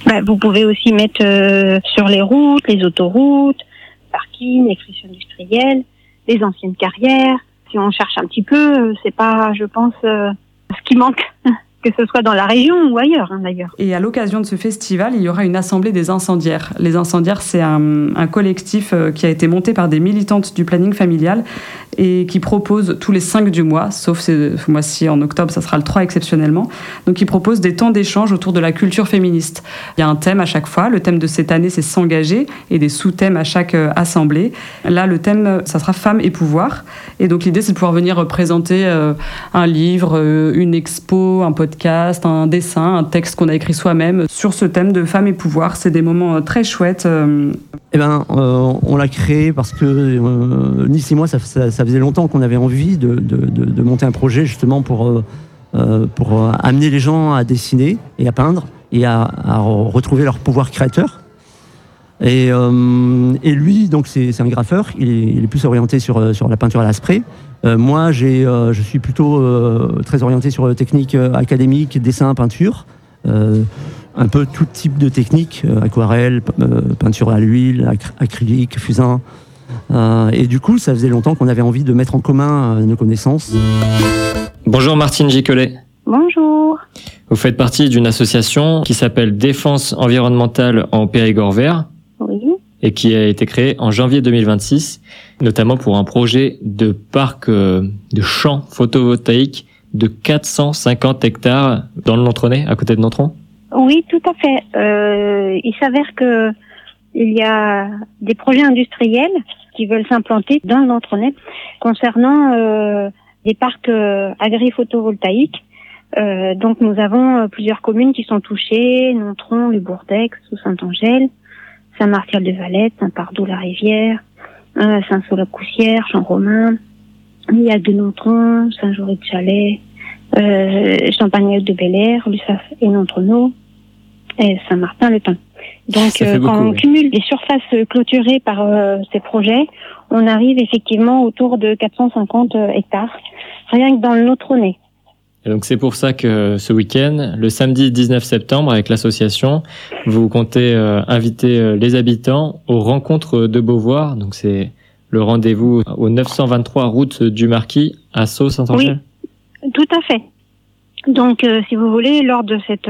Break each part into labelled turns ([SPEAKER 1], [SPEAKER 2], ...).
[SPEAKER 1] Vous pouvez aussi mettre sur les routes, les autoroutes, parkings, les friches industrielles, les anciennes carrières. Si on cherche un petit peu, c'est pas, je pense, ce qui manque, que ce soit dans la région ou ailleurs, d'ailleurs.
[SPEAKER 2] Et à l'occasion de ce festival, il y aura une assemblée des incendiaires. Les incendiaires, c'est un collectif qui a été monté par des militantes du planning familial et qui propose tous les 5 du mois, sauf ce mois-ci en octobre, ça sera le 3 exceptionnellement. Donc, ils proposent des temps d'échange autour de la culture féministe. Il y a un thème à chaque fois. Le thème de cette année, c'est s'engager, et des sous-thèmes à chaque assemblée. Là, le thème, ça sera femmes et pouvoir. Et donc, l'idée, c'est de pouvoir venir présenter un livre, une expo, un podcast, un dessin, un texte qu'on a écrit soi-même sur ce thème de femmes et pouvoir. C'est des moments très chouettes.
[SPEAKER 3] On l'a créé parce que Nice et moi, ça faisait longtemps qu'on avait envie de monter un projet justement pour amener les gens à dessiner et à peindre et à retrouver leur pouvoir créateur. Et lui, donc c'est un graffeur, il est plus orienté sur la peinture à la spray. Moi, je suis plutôt très orienté sur technique académique, dessin, peinture. Un peu tout type de technique, aquarelle, peinture à l'huile, acrylique, fusain. Et du coup, ça faisait longtemps qu'on avait envie de mettre en commun nos connaissances.
[SPEAKER 4] Bonjour Martine Gicolet.
[SPEAKER 1] Bonjour.
[SPEAKER 4] Vous faites partie d'une association qui s'appelle Défense environnementale en Périgord vert.
[SPEAKER 1] Oui.
[SPEAKER 4] Et qui a été créée en janvier 2026, notamment pour un projet de parc de champs photovoltaïques de 450 hectares dans le Nontronais, à côté de Nontron.
[SPEAKER 1] Oui, tout à fait. Il s'avère que il y a des projets industriels qui veulent s'implanter dans le Nontronais concernant des parcs agri-photovoltaïques. Donc nous avons plusieurs communes qui sont touchées, Nontron, Le Bourdex, Saint-Angèle, Saint-Martial-de-Valette, Saint-Pardoux-la-Rivière, Saint-Saul-la-Coussière, Jean-Romain, Millac de Nontron, Saint-Jory-de-Chalais, Champagnat-de-Belair, Lussas et Nontrenault, et Saint-Martin-le-Pin. Donc, quand on cumule les surfaces clôturées par ces projets, on arrive effectivement autour de 450 hectares, rien que dans le Nontronais.
[SPEAKER 4] Et donc c'est pour ça que ce week-end, le samedi 19 septembre, avec l'association, vous comptez inviter les habitants aux rencontres de Beauvoir. Donc c'est le rendez-vous au 923 route du Marquis à Sceaux-Saint-Angèle.
[SPEAKER 1] Oui, tout à fait. Donc si vous voulez, lors de cette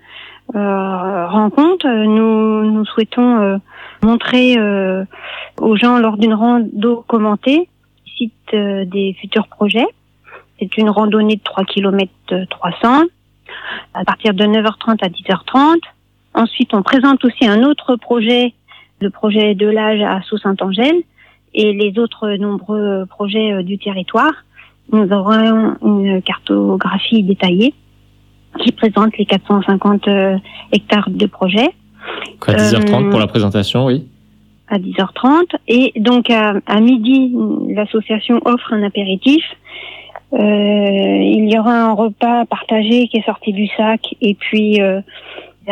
[SPEAKER 1] rencontre, nous souhaitons montrer aux gens lors d'une rando commentée site des futurs projets. C'est une randonnée de 3 km 300 à partir de 9h30 à 10h30. Ensuite, on présente aussi un autre projet, le projet de l'âge à Sceaux-Saint-Angèle et les autres nombreux projets du territoire. Nous aurons une cartographie détaillée qui présente les 450 hectares de projets.
[SPEAKER 4] À 10h30 pour la présentation, oui.
[SPEAKER 1] À 10h30. Et donc, à midi, l'association offre un apéritif. Il y aura un repas partagé qui est sorti du sac et puis